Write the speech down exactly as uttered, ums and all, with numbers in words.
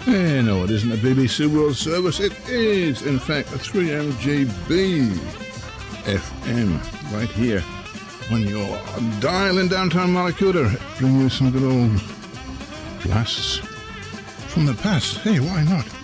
Eh, no, it isn't a B B C World Service. It is, in fact, a three L G B F M right here on your dial in downtown Malakuta. Bring you some good old blasts from the past. Hey, why not?